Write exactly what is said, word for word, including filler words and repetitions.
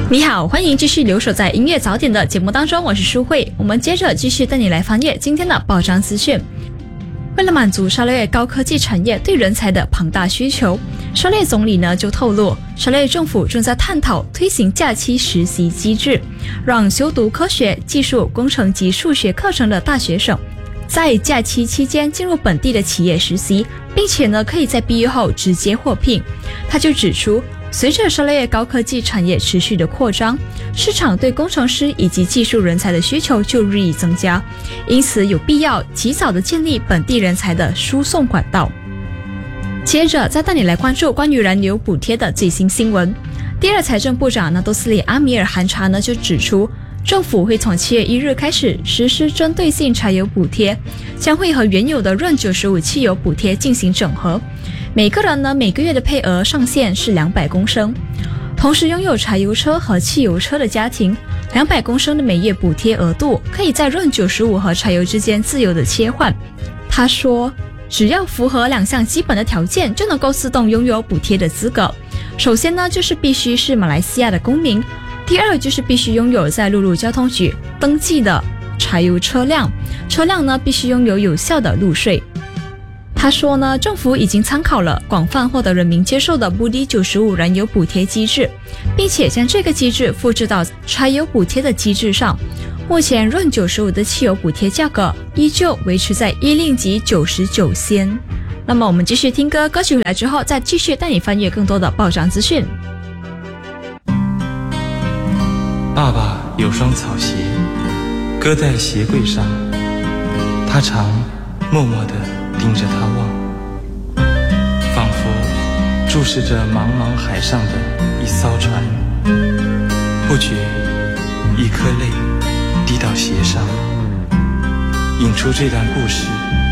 你好，欢迎继续留守在音乐早点的节目当中，我是舒慧。我们接着继续带你来翻阅今天的报章资讯。为了满足沙勒越高科技产业对人才的庞大需求，沙勒越总理呢就透露，沙勒越政府正在探讨推行假期实习机制，让修读科学、技术、工程及数学课程的大学生在假期期间进入本地的企业实习，并且呢可以在毕业后直接获聘。他就指出，随着沙勒越高科技产业持续的扩张，市场对工程师以及技术人才的需求就日益增加，因此有必要及早的建立本地人才的输送管道。接着再带你来关注关于燃油补贴的最新新闻。第二财政部长纳多斯里阿米尔汗查呢就指出，政府会从七月一日开始实施针对性柴油补贴，将会和原有的润九十五汽油补贴进行整合。每个人呢每个月的配额上限是两百公升，同时拥有柴油车和汽油车的家庭，两百公升的每月补贴额度可以在润九十五和柴油之间自由的切换。他说，只要符合两项基本的条件，就能够自动拥有补贴的资格。首先呢，就是必须是马来西亚的公民；第二就是必须拥有在陆路交通局登记的柴油车辆，车辆呢必须拥有有效的路税。他说呢，政府已经参考了广泛获得人民接受的布迪九十五燃油补贴机制，并且将这个机制复制到柴油补贴的机制上。目前润九十五的汽油补贴价格依旧维持在一令吉九十九仙。那么我们继续听歌，歌曲回来之后再继续带你翻阅更多的报章资讯。 爸爸有双草鞋，搁在鞋柜上，他常默默地盯着它望，仿佛注视着茫茫海上的一艘船。不觉一颗泪滴到鞋上，引出这段故事